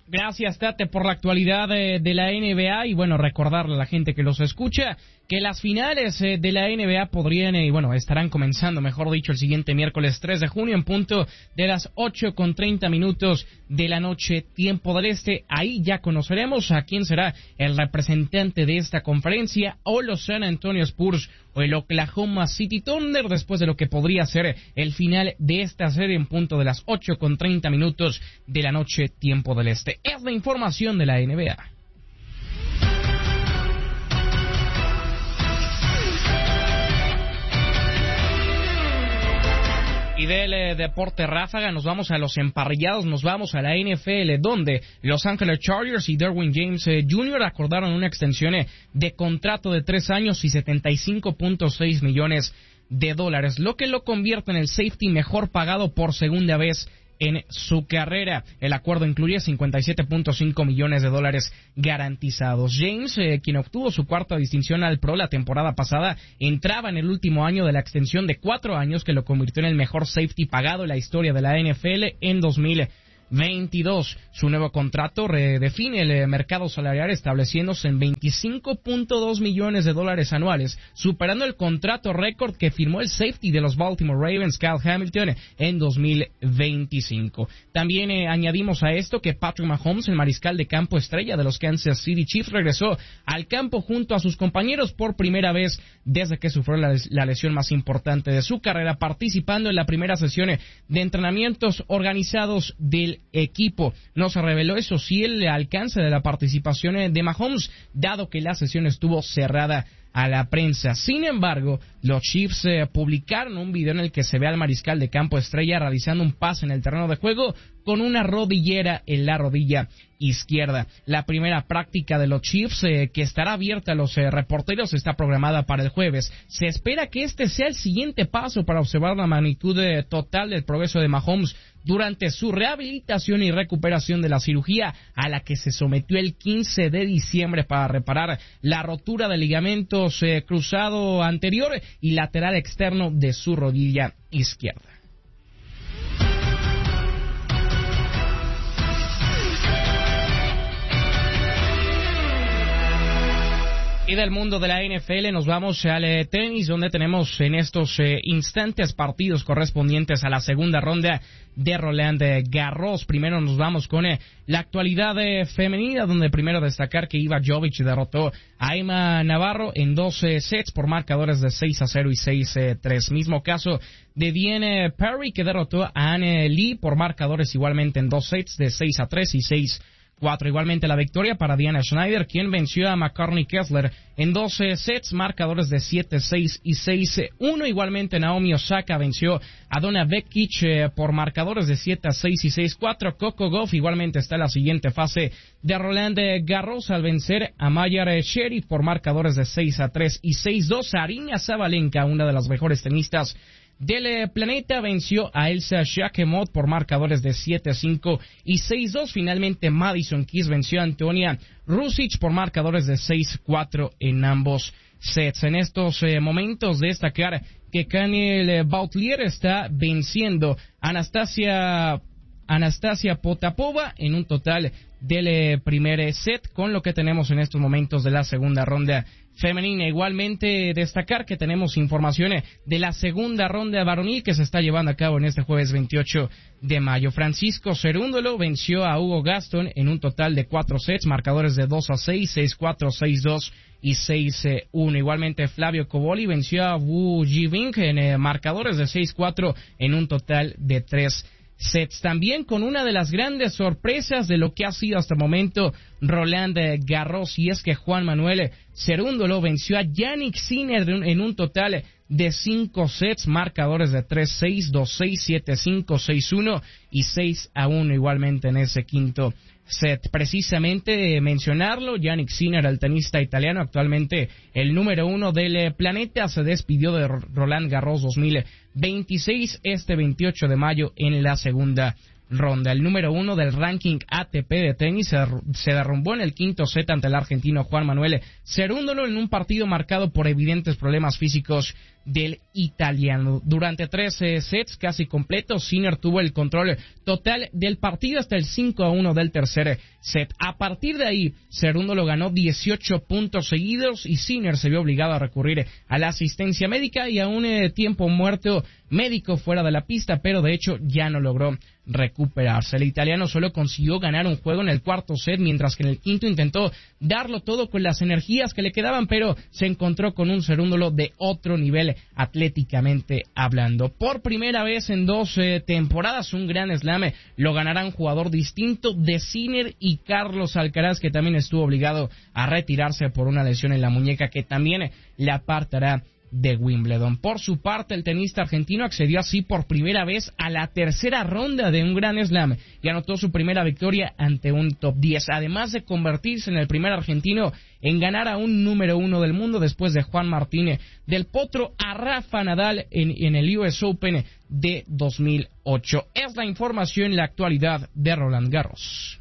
Gracias, Tate, por la actualidad de, de la N B A y bueno, recordarle a la gente que los escucha que las finales eh, de la N B A podrían, y eh, bueno, estarán comenzando, mejor dicho, el siguiente miércoles tres de junio en punto de las ocho con treinta minutos de la noche, tiempo del este. Ahí ya conoceremos a quién será el representante de esta conferencia, o los San Antonio Spurs o el Oklahoma City Thunder, después de lo que podría ser el final de esta serie en punto de las ocho con treinta minutos de la noche, tiempo del este. Es la información de la N B A. Y del eh, deporte ráfaga nos vamos a los emparrillados, nos vamos a la N F L, donde Los Angeles Chargers y Derwin James eh, junior acordaron una extensión eh, de contrato de tres años y setenta y cinco punto seis millones de dólares, lo que lo convierte en el safety mejor pagado por segunda vez en su carrera. El acuerdo incluye cincuenta y siete punto cinco millones de dólares garantizados. James, eh, quien obtuvo su cuarta distinción al Pro la temporada pasada, entraba en el último año de la extensión de cuatro años que lo convirtió en el mejor safety pagado en la historia de la N F L en dos mil veintidós. Su nuevo contrato redefine el mercado salarial estableciéndose en veinticinco punto dos millones de dólares anuales, superando el contrato récord que firmó el safety de los Baltimore Ravens, Kyle Hamilton, en dos mil veinticinco. También eh, añadimos a esto que Patrick Mahomes, el mariscal de campo estrella de los Kansas City Chiefs, regresó al campo junto a sus compañeros por primera vez desde que sufrió la, la lesión más importante de su carrera, participando en la primera sesión de entrenamientos organizados del equipo. No se reveló, eso sí, el alcance de la participación de Mahomes, dado que la sesión estuvo cerrada a la prensa. Sin embargo, los Chiefs eh, publicaron un video en el que se ve al mariscal de campo estrella realizando un pase en el terreno de juego con una rodillera en la rodilla izquierda. La primera práctica de los Chiefs, eh, que estará abierta a los eh, reporteros, está programada para el jueves. Se espera que este sea el siguiente paso para observar la magnitud eh, total del progreso de Mahomes durante su rehabilitación y recuperación de la cirugía a la que se sometió el quince de diciembre para reparar la rotura de ligamentos eh, cruzado anterior y lateral externo de su rodilla izquierda. Y del mundo de la N F L nos vamos al eh, tenis, donde tenemos en estos eh, instantes partidos correspondientes a la segunda ronda de Roland Garros. Primero nos vamos con eh, la actualidad eh, femenina, donde primero destacar que Iva Jovic derrotó a Emma Navarro en doce sets por marcadores de seis a cero y seis a tres. Mismo caso de Diane Perry, que derrotó a Anne Lee por marcadores igualmente en dos sets de seis a tres y seis cuatro. Igualmente la victoria para Diana Schneider, quien venció a McCartney Kessler en doce sets, marcadores de siete seis y seis uno. Igualmente Naomi Osaka venció a Donna Vekic eh, por marcadores de siete a seis y seis cuatro. Coco Gauff igualmente está en la siguiente fase de Roland Garros al vencer a Mayar Sherif por marcadores de seis a tres y seis dos. Aryna Sabalenka, una de las mejores tenistas del planeta, venció a Elsa Shakemot por marcadores de siete a cinco y seis dos. Finalmente Madison Keys venció a Antonia Rusic por marcadores de seis cuatro en ambos sets. En estos eh, momentos destacar que Kaniel Bautlier está venciendo a Anastasia Anastasia Potapova en un total del primer set, con lo que tenemos en estos momentos de la segunda ronda femenina. Igualmente destacar que tenemos informaciones de la segunda ronda varonil que se está llevando a cabo en este jueves veintiocho de mayo. Francisco Cerúndolo venció a Hugo Gaston en un total de cuatro sets, marcadores de dos a seis, seis cuatro, seis dos y seis uno. Igualmente Flavio Coboli venció a Wu Jibing en eh, marcadores de seis cuatro en un total de tres sets. También con una de las grandes sorpresas de lo que ha sido hasta el momento Roland Garros, y es que Juan Manuel Cerúndolo venció a Yannick Sinner en un total de cinco sets, marcadores de tres seis, dos seis, siete cinco, seis uno y seis a uno igualmente en ese quinto set. Precisamente eh, mencionarlo, Yannick Sinner, el tenista italiano, actualmente el número uno del planeta, se despidió de Roland Garros dos mil veintiséis este veintiocho de mayo en la segunda ronda. El número uno del ranking A T P de tenis se, se derrumbó en el quinto set ante el argentino Juan Manuel Cerúndolo en un partido marcado por evidentes problemas físicos del italiano. Durante trece sets casi completos, Sinner tuvo el control total del partido hasta el cinco a uno del tercer set. A partir de ahí, Cerúndolo ganó dieciocho puntos seguidos y Sinner se vio obligado a recurrir a la asistencia médica y a un eh, tiempo muerto médico fuera de la pista, pero de hecho ya no logró recuperarse. El italiano solo consiguió ganar un juego en el cuarto set, mientras que en el quinto intentó darlo todo con las energías que le quedaban, pero se encontró con un Cerúndolo de otro nivel atléticamente hablando. Por primera vez en dos eh, temporadas, un Grand Slam lo ganará un jugador distinto de Sinner y Carlos Alcaraz, que también estuvo obligado a retirarse por una lesión en la muñeca que también le apartará de Wimbledon. Por su parte, el tenista argentino accedió así por primera vez a la tercera ronda de un Grand Slam y anotó su primera victoria ante un top diez, además de convertirse en el primer argentino en ganar a un número uno del mundo después de Juan Martín del Potro a Rafa Nadal en, en el U S Open de dos mil ocho. Es la información en la actualidad de Roland Garros.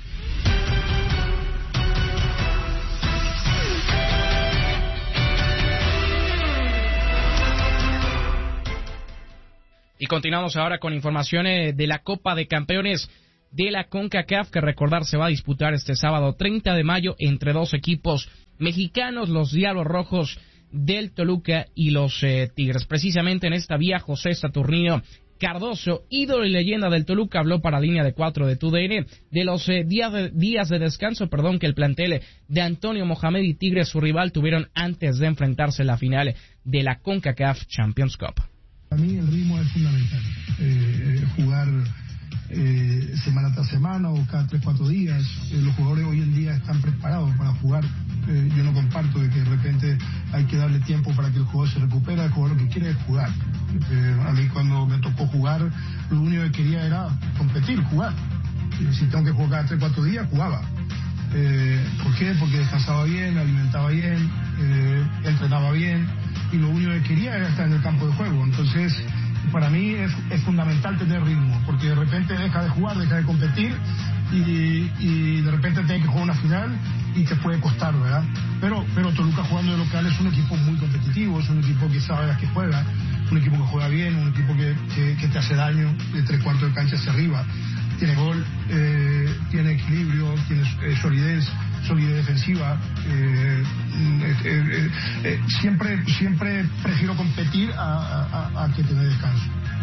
Y continuamos ahora con informaciones de la Copa de Campeones de la CONCACAF, que recordar se va a disputar este sábado treinta de mayo entre dos equipos mexicanos, los Diablos Rojos del Toluca y los eh, Tigres. Precisamente en esta vía, José Saturnino Cardoso, ídolo y leyenda del Toluca, habló para Línea de Cuatro de T U D N de los eh, días, de, días de descanso perdón, que el plantel de Antonio Mohamed y Tigres, su rival, tuvieron antes de enfrentarse en la final de la CONCACAF Champions Cup. Para mí el ritmo es fundamental, eh, jugar eh, semana tras semana o cada tres, cuatro días. Eh, los jugadores hoy en día están preparados para jugar. Eh, yo no comparto de que de repente hay que darle tiempo para que el jugador se recupere. El jugador lo que quiere es jugar. Eh, a mí cuando me tocó jugar, lo único que quería era competir, jugar. Eh, si tengo que jugar cada tres, cuatro días, jugaba. Eh, ¿Por qué? Porque descansaba bien, alimentaba bien, eh, entrenaba bien, y lo único que quería era estar en el campo de juego. Entonces, para mí es, es fundamental tener ritmo, porque de repente deja de jugar, deja de competir, y, y de repente tiene que jugar una final y te puede costar, ¿verdad? Pero, pero Toluca jugando de local es un equipo muy competitivo, es un equipo que sabe a qué juega, un equipo que juega bien, un equipo que, que, que te hace daño de tres cuartos de cancha hacia arriba. Tiene gol, eh, tiene equilibrio, tiene eh, solidez, solidez defensiva. Eh, eh, eh, eh, siempre, siempre prefiero competir a, a, a que tener descanso.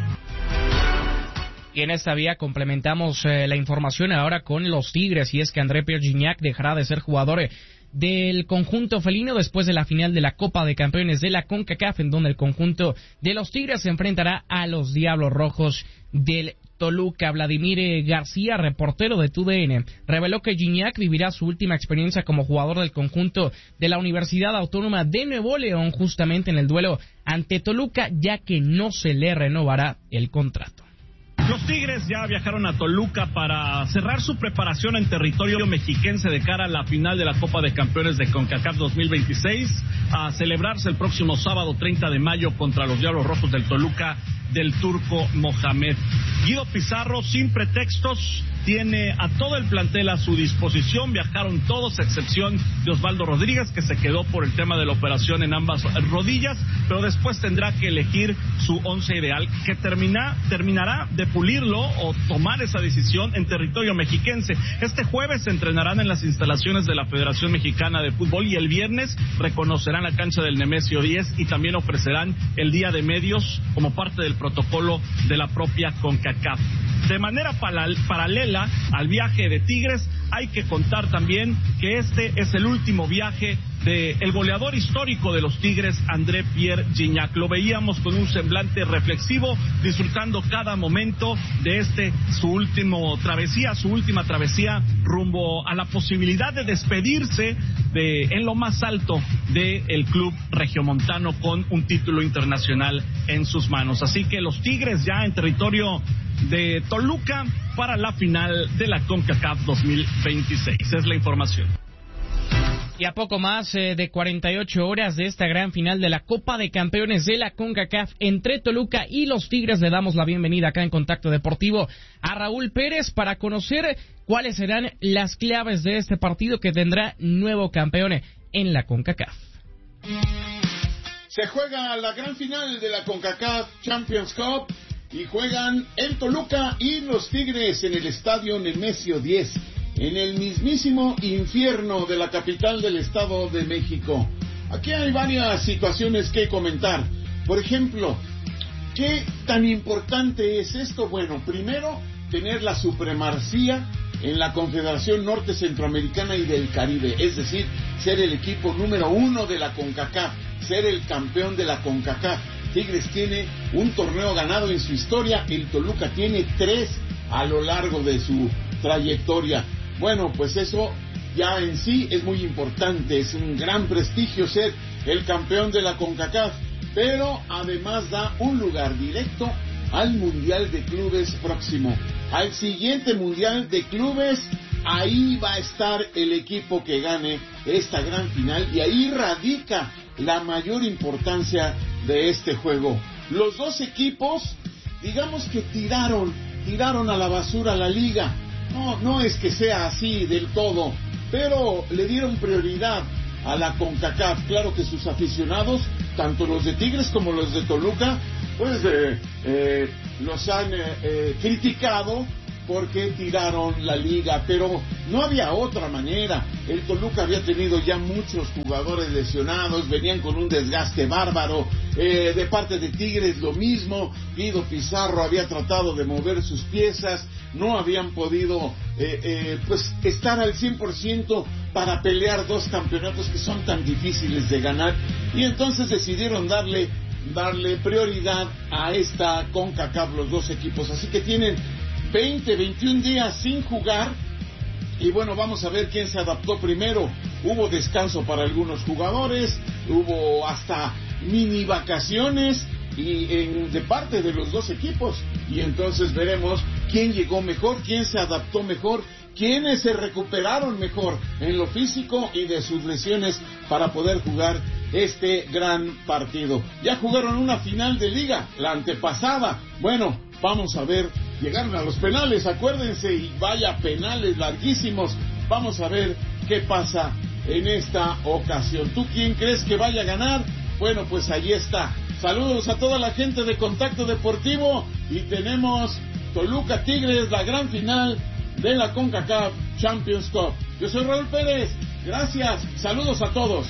Y en esta vía complementamos eh, la información ahora con los Tigres, y es que André Pierre Gignac dejará de ser jugador eh, del conjunto felino después de la final de la Copa de Campeones de la CONCACAF, en donde el conjunto de los Tigres se enfrentará a los Diablos Rojos del Toluca. Vladimir García, reportero de T U D N, reveló que Gignac vivirá su última experiencia como jugador del conjunto de la Universidad Autónoma de Nuevo León justamente en el duelo ante Toluca, ya que no se le renovará el contrato. Los Tigres ya viajaron a Toluca para cerrar su preparación en territorio mexiquense de cara a la final de la Copa de Campeones de CONCACAF dos mil veintiséis, a celebrarse el próximo sábado treinta de mayo contra los Diablos Rojos del Toluca del Turco Mohamed. Guido Pizarro, sin pretextos, tiene a todo el plantel a su disposición. Viajaron todos, a excepción de Osvaldo Rodríguez, que se quedó por el tema de la operación en ambas rodillas, pero después tendrá que elegir su once ideal, que termina, terminará de pulirlo o tomar esa decisión en territorio mexiquense. Este jueves se entrenarán en las instalaciones de la Federación Mexicana de Fútbol y el viernes reconocerán la cancha del Nemesio diez y también ofrecerán el día de medios como parte del protocolo de la propia CONCACAF. De manera paralela al viaje de Tigres, hay que contar también que este es el último viaje del goleador histórico de los Tigres, André Pierre Gignac. Lo veíamos con un semblante reflexivo, disfrutando cada momento de este, su último travesía, su última travesía rumbo a la posibilidad de despedirse de, en lo más alto del club regiomontano con un título internacional en sus manos. Así que los Tigres ya en territorio de Toluca para la final de la CONCACAF dos mil veintiséis. Es la información. Y a poco más eh, de cuarenta y ocho horas de esta gran final de la Copa de Campeones de la CONCACAF entre Toluca y los Tigres, le damos la bienvenida acá en Contacto Deportivo a Raúl Pérez para conocer cuáles serán las claves de este partido que tendrá nuevo campeón en la CONCACAF. Se juega la gran final de la CONCACAF Champions Cup y juegan el Toluca y los Tigres en el estadio Nemesio diez, en el mismísimo infierno de la capital del Estado de México. Aquí hay varias situaciones que comentar. Por ejemplo, ¿qué tan importante es esto? Bueno, primero, tener la supremacía en la Confederación Norte Centroamericana y del Caribe, es decir, ser el equipo número uno de la CONCACAF, ser el campeón de la CONCACAF. Tigres tiene un torneo ganado en su historia, el Toluca tiene tres a lo largo de su trayectoria. Bueno, pues eso ya en sí es muy importante, es un gran prestigio ser el campeón de la CONCACAF, pero además da un lugar directo al Mundial de Clubes próximo. Al siguiente Mundial de Clubes, ahí va a estar el equipo que gane esta gran final y ahí radica la mayor importancia de este juego. Los dos equipos, digamos que tiraron, tiraron a la basura la liga. No, no es que sea así del todo, pero le dieron prioridad a la CONCACAF. Claro que sus aficionados, tanto los de Tigres como los de Toluca, pues eh, eh, los han eh, eh, criticado porque tiraron la liga, pero no había otra manera. El Toluca había tenido ya muchos jugadores lesionados, venían con un desgaste bárbaro, eh, de parte de Tigres lo mismo. Guido Pizarro había tratado de mover sus piezas, no habían podido eh, eh, pues estar al cien por ciento para pelear dos campeonatos que son tan difíciles de ganar, y entonces decidieron darle darle prioridad a esta CONCACAF los dos equipos, así que tienen veinte, veintiún días sin jugar. Y bueno, vamos a ver quién se adaptó primero. Hubo descanso para algunos jugadores, hubo hasta mini vacaciones y en, de parte de los dos equipos, y entonces veremos quién llegó mejor, quién se adaptó mejor, quiénes se recuperaron mejor en lo físico y de sus lesiones para poder jugar este gran partido. Ya jugaron una final de liga, la antepasada. Bueno, vamos a ver, llegaron a los penales, acuérdense, y vaya penales larguísimos. Vamos a ver qué pasa en esta ocasión. ¿Tú quién crees que vaya a ganar? Bueno, pues ahí está. Saludos a toda la gente de Contacto Deportivo, y tenemos Toluca Tigres, la gran final de la CONCACAF Champions Cup. Yo soy Raúl Pérez, gracias, saludos a todos.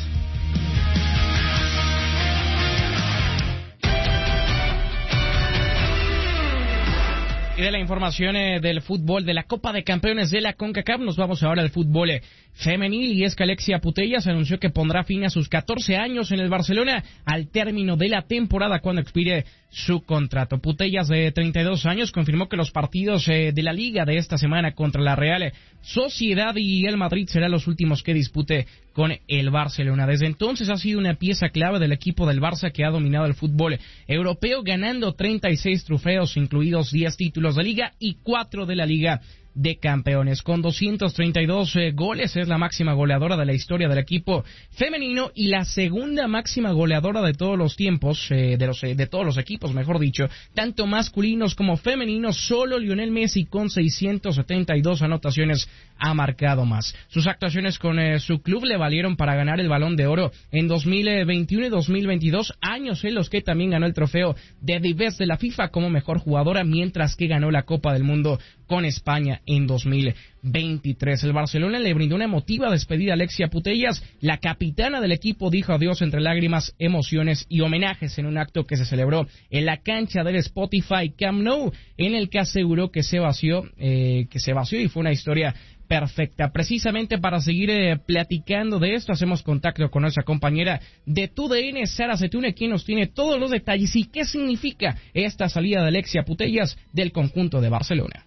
Y de la información eh, del fútbol de la Copa de Campeones de la CONCACAF, nos vamos ahora al fútbol eh, femenil, y es que Alexia Putellas anunció que pondrá fin a sus catorce años en el Barcelona al término de la temporada cuando expire su contrato. Putellas, de treinta y dos años, confirmó que los partidos eh, de la Liga de esta semana contra la Real Sociedad y el Madrid serán los últimos que dispute con el Barcelona. Desde entonces ha sido una pieza clave del equipo del Barça, que ha dominado el fútbol europeo, ganando treinta y seis trofeos, incluidos diez títulos de Liga y cuatro de la Liga de Campeones. Con doscientos treinta y dos eh, goles, es la máxima goleadora de la historia del equipo femenino y la segunda máxima goleadora de todos los tiempos, eh, de los eh, de todos los equipos, mejor dicho, tanto masculinos como femeninos. Solo Lionel Messi, con seiscientos setenta y dos anotaciones, ha marcado más. Sus actuaciones con eh, su club le valieron para ganar el Balón de Oro en dos mil veintiuno y dos mil veintidós, años en los que también ganó el trofeo de The Best de la FIFA como mejor jugadora, mientras que ganó la Copa del Mundo con España en dos mil veintitrés. El Barcelona le brindó una emotiva despedida a Alexia Putellas. La capitana del equipo dijo adiós entre lágrimas, emociones y homenajes en un acto que se celebró en la cancha del Spotify Camp Nou, en el que aseguró que se vació, eh, que se vació y fue una historia perfecta. Precisamente para seguir eh, platicando de esto, hacemos contacto con nuestra compañera de T U D N, Sara Setune, quien nos tiene todos los detalles y qué significa esta salida de Alexia Putellas del conjunto de Barcelona.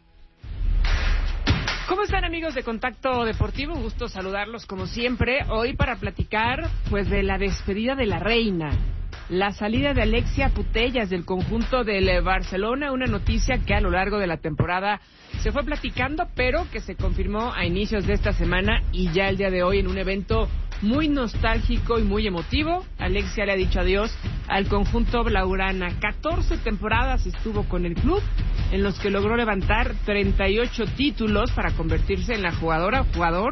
¿Cómo están, amigos de Contacto Deportivo? Un gusto saludarlos como siempre. Hoy para platicar pues de la despedida de la reina, la salida de Alexia Putellas del conjunto del Barcelona, una noticia que a lo largo de la temporada se fue platicando, pero que se confirmó a inicios de esta semana y ya el día de hoy en un evento muy nostálgico y muy emotivo. Alexia le ha dicho adiós al conjunto blaugrana. catorce temporadas estuvo con el club, en los que logró levantar treinta y ocho títulos para convertirse en la jugadora jugador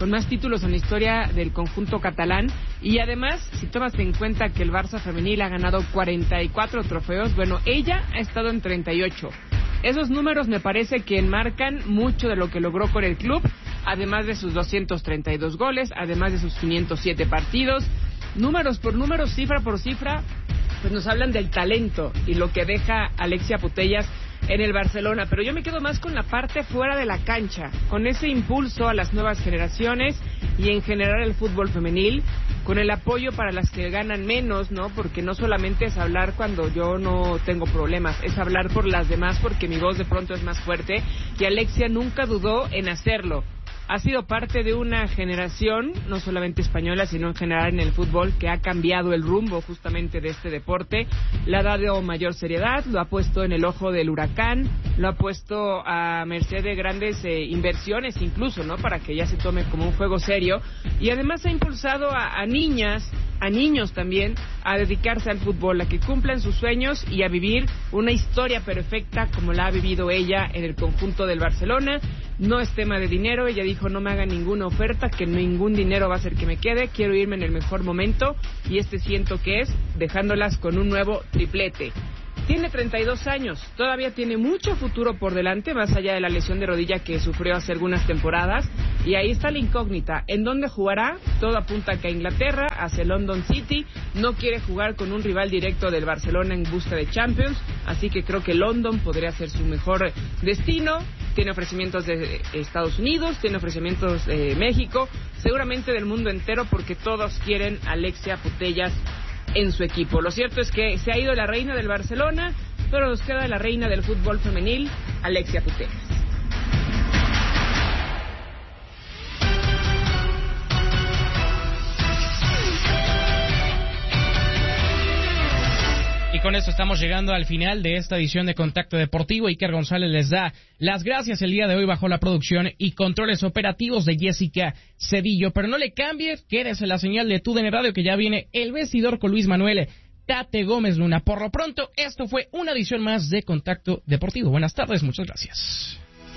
con más títulos en la historia del conjunto catalán. Y además, si tomas en cuenta que el Barça femenil ha ganado cuarenta y cuatro trofeos, bueno, ella ha estado en treinta y ocho. Esos números me parece que enmarcan mucho de lo que logró con el club, además de sus doscientos treinta y dos goles, además de sus quinientos siete partidos. Números por números, cifra por cifra, pues nos hablan del talento y lo que deja Alexia Putellas en el Barcelona. Pero yo me quedo más con la parte fuera de la cancha, con ese impulso a las nuevas generaciones y en general el fútbol femenil, con el apoyo para las que ganan menos, ¿no? Porque no solamente es hablar cuando yo no tengo problemas, es hablar por las demás porque mi voz de pronto es más fuerte, y Alexia nunca dudó en hacerlo. Ha sido parte de una generación, no solamente española, sino en general en el fútbol, que ha cambiado el rumbo justamente de este deporte. Le ha dado mayor seriedad, lo ha puesto en el ojo del huracán, lo ha puesto a merced de grandes eh, inversiones incluso, ¿no? Para que ya se tome como un juego serio. Y además ha impulsado a, a niñas, a niños también, a dedicarse al fútbol, a que cumplan sus sueños y a vivir una historia perfecta como la ha vivido ella en el conjunto del Barcelona. No es tema de dinero, ella dijo no me hagan ninguna oferta, que ningún dinero va a hacer que me quede, quiero irme en el mejor momento, y este siento que es dejándolas con un nuevo triplete. Tiene treinta y dos años, todavía tiene mucho futuro por delante, más allá de la lesión de rodilla que sufrió hace algunas temporadas, y ahí está la incógnita. ¿En dónde jugará? Todo apunta que a Inglaterra, hacia London City. No quiere jugar con un rival directo del Barcelona en busca de Champions, así que creo que London podría ser su mejor destino. Tiene ofrecimientos de Estados Unidos, tiene ofrecimientos de México, seguramente del mundo entero, porque todos quieren a Alexia Putellas en su equipo. Lo cierto es que se ha ido la reina del Barcelona, pero nos queda la reina del fútbol femenil, Alexia Putellas. Y con esto estamos llegando al final de esta edición de Contacto Deportivo. Iker González les da las gracias el día de hoy bajo la producción y controles operativos de Jessica Cedillo. Pero no le cambie, quédese la señal de Tu D N Radio, que ya viene El Vestidor con Luis Manuel Tate Gómez Luna. Por lo pronto, esto fue una edición más de Contacto Deportivo. Buenas tardes, muchas gracias.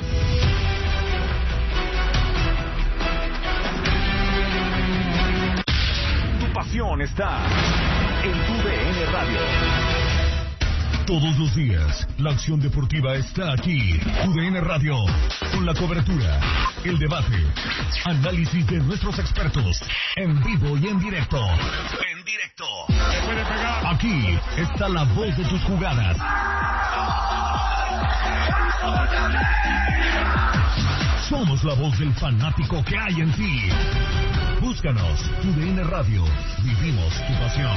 Tu pasión está en Tu D N Radio. Todos los días, la acción deportiva está aquí. Tu D N Radio, con la cobertura, el debate, análisis de nuestros expertos, en vivo y en directo. En directo. Aquí está la voz de tus jugadas. Somos la voz del fanático que hay en ti. Búscanos, Tu D N Radio. Vivimos tu pasión.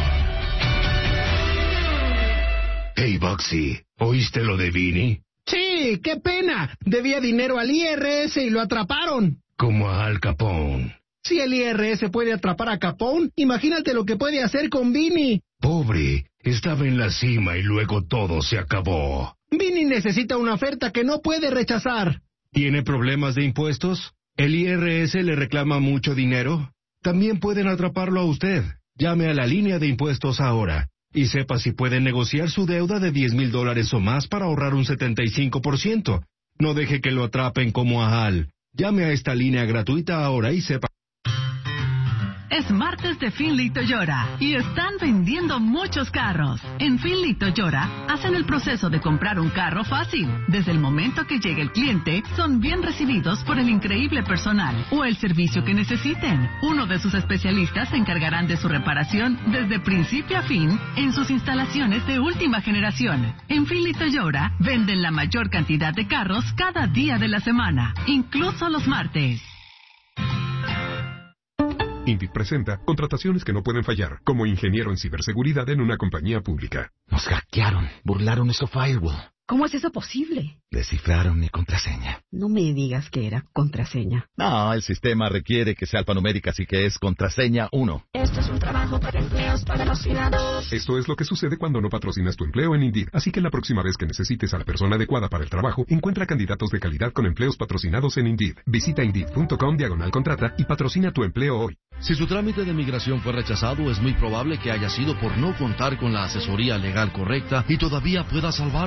Hey, Boxy, ¿oíste lo de Vini? Sí, qué pena. Debía dinero al I R S y lo atraparon. Como a Al Capone. Si el I R S puede atrapar a Capone, imagínate lo que puede hacer con Vini. Pobre, estaba en la cima y luego todo se acabó. Vini necesita una oferta que no puede rechazar. ¿Tiene problemas de impuestos? ¿El I R S le reclama mucho dinero? También pueden atraparlo a usted. Llame a la línea de impuestos ahora y sepa si puede negociar su deuda de diez mil dólares o más para ahorrar un setenta y cinco por ciento. No deje que lo atrapen como a Al. Llame a esta línea gratuita ahora y sepa. Es martes de Finley Toyota y están vendiendo muchos carros. En Finley Toyota hacen el proceso de comprar un carro fácil. Desde el momento que llega el cliente, son bien recibidos por el increíble personal o el servicio que necesiten. Uno de sus especialistas se encargarán de su reparación desde principio a fin en sus instalaciones de última generación. En Finley Toyota venden la mayor cantidad de carros cada día de la semana, incluso los martes. Indeed presenta contrataciones que no pueden fallar, como ingeniero en ciberseguridad en una compañía pública. Nos hackearon, burlaron nuestro firewall. ¿Cómo es eso posible? Descifraron mi contraseña. No me digas que era contraseña. No, el sistema requiere que sea alfanumérica, así que es contraseña uno. Esto es un trabajo para empleos patrocinados. Esto es lo que sucede cuando no patrocinas tu empleo en Indeed. Así que la próxima vez que necesites a la persona adecuada para el trabajo, encuentra candidatos de calidad con empleos patrocinados en Indeed. Visita Indeed.com diagonal contrata y patrocina tu empleo hoy. Si su trámite de migración fue rechazado, es muy probable que haya sido por no contar con la asesoría legal correcta y todavía pueda salvarlo. Soy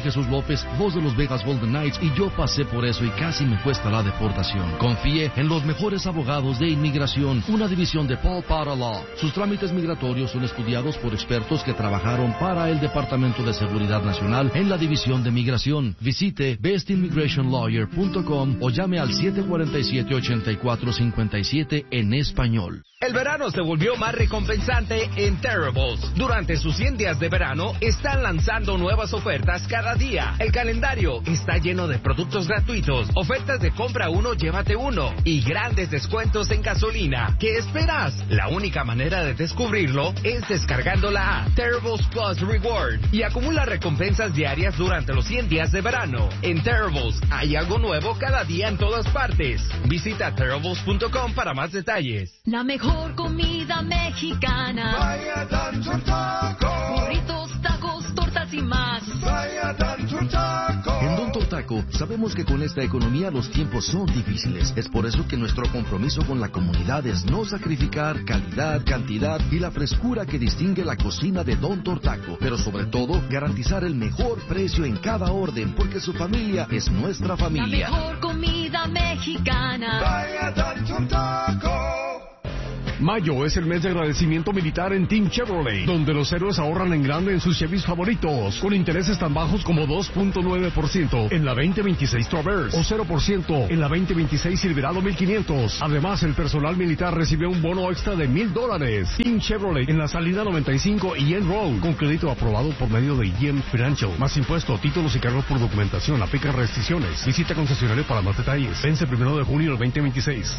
Jesús López, voz de los Vegas Golden Knights, y yo pasé por eso y casi me cuesta la deportación. Confíe en los mejores abogados de inmigración, una división de Paul Potter Law. Sus trámites migratorios son estudiados por expertos que trabajaron para el Departamento de Seguridad Nacional en la División de Migración. Visite best immigration lawyer punto com o llame al siete cuatro siete, ocho cuatro cinco siete en español. El verano se volvió más recompensante en Terribles. Durante sus cien días de verano, están lanzando nuevas ofertas cada día. El calendario está lleno de productos gratuitos, ofertas de compra uno, llévate uno, y grandes descuentos en gasolina. ¿Qué esperas? La única manera de descubrirlo es descargando la app Terribles Plus Reward y acumula recompensas diarias durante los cien días de verano. En Terribles hay algo nuevo cada día en todas partes. Visita terribles punto com para más detalles. La mejor comida mexicana. Vaya Don Taco. Burritos, tacos, tortas y más. Vaya Don Taco. En Don Tortaco sabemos que con esta economía los tiempos son difíciles. Es por eso que nuestro compromiso con la comunidad es no sacrificar calidad, cantidad y la frescura que distingue la cocina de Don Tortaco. Pero sobre todo, garantizar el mejor precio en cada orden, porque su familia es nuestra familia. La mejor comida mexicana. Vaya Don Taco. Mayo es el mes de agradecimiento militar en Team Chevrolet, donde los héroes ahorran en grande en sus Chevys favoritos, con intereses tan bajos como dos punto nueve por ciento en la veinte veintiséis Traverse o cero por ciento en la veinte veintiséis Silverado mil quinientos. Además, el personal militar recibe un bono extra de mil dólares. Team Chevrolet en la salida noventa y cinco y Yen Road, con crédito aprobado por medio de Yen Financial. Más impuesto, títulos y cargos por documentación, aplica restricciones. Visita concesionario para más detalles. Vence primero de junio del veinte veintiséis.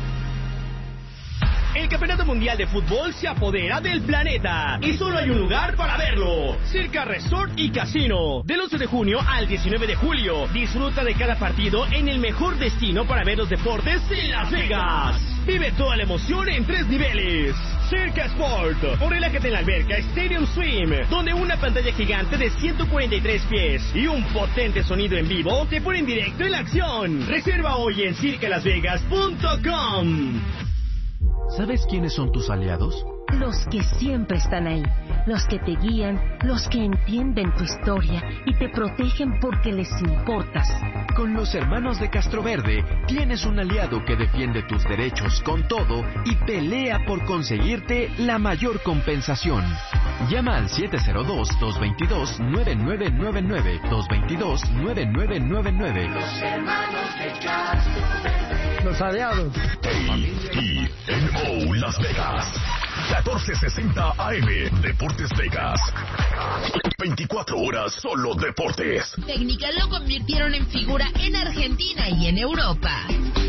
El Campeonato Mundial de Fútbol se apodera del planeta y solo hay un lugar para verlo: Circa Resort y Casino. Del once de junio al diecinueve de julio, disfruta de cada partido en el mejor destino para ver los deportes en Las Vegas. Vive toda la emoción en tres niveles. Circa Sport, o relájate en la alberca Stadium Swim, donde una pantalla gigante de ciento cuarenta y tres pies y un potente sonido en vivo te ponen directo en la acción. Reserva hoy en circa las vegas punto com. ¿Sabes quiénes son tus aliados? Los que siempre están ahí, los que te guían, los que entienden tu historia y te protegen porque les importas. Con los hermanos de Castroverde tienes un aliado que defiende tus derechos con todo y pelea por conseguirte la mayor compensación. Llama al siete cero dos, dos dos dos, nueve nueve nueve nueve, dos dos dos, nueve nueve nueve nueve. Los hermanos de Castroverde. Los aliados. T N O Las Vegas. catorce sesenta A M Deportes Vegas. veinticuatro horas solo deportes. Técnicas lo convirtieron en figura en Argentina y en Europa.